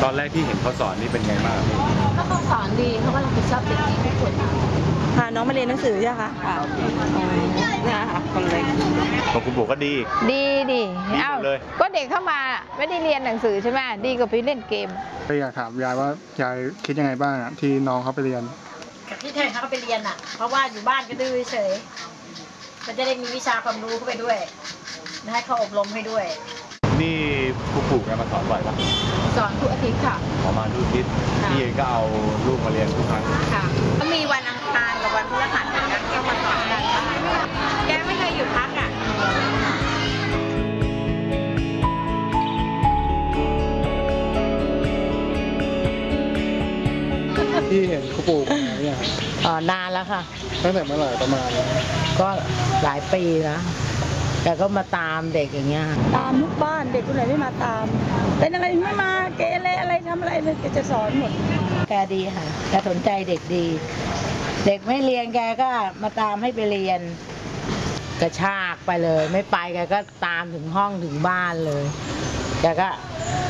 ตอนแรกที่เห็นเขาสอนนี่เป็นไงบ้างก็เขาสอนดีเขาก็รับผิดชอบเด็กดีทุกคนพาน้องมาเรียนหนังสือใช่ไหมคะค่ะนี่ค่ะคนเล็กของคุณปู่ก็ดีเอ้าก็เด็กเข้ามาไม่ได้เรียนหนังสือใช่ไหมดีกว่าไปเล่นเกมก็อยากถามยายว่ายายคิดยังไงบ้างที่น้องเขาไปเรียนที่แทนเขาไปเรียนอ่ะเพราะว่าอยู่บ้านก็ดื้อเฉยมันจะได้มีวิชาความรู้เข้าไปด้วยให้เขาอบรมให้ด้วยนี่คุณปู่แกมาสอนบ่อยปะสอนทุกอาทิตย์ค่ะประมาณทุกอาทิตย์พี่เองก็เอาลูกมาเรียนทุกครั้งค่ะก็มีวันอังคารกับวันพฤหัสนะก็มาสอนกันแกไม่เคยหยุดพักอ่ะที่เห็นคุณปู่มาเนี่ยนานแล้วค่ะตั้งแต่เมื่อไหร่ประมาณก็หลายปีแล้วแกก็มาตามเด็กอย่างเงี้ยตามทุกบ้านเด็กคนไหนไม่มาตามเป็นอะไรไม่มาเกเรอะไรทำอะไรเลยแกจะสอนหมดแกดีค่ะแกสนใจเด็กดีเด็กไม่เรียนแกก็มาตามให้ไปเรียนกระชากไปเลยไม่ไปแกก็ตามถึงห้องถึงบ้านเลยแกก็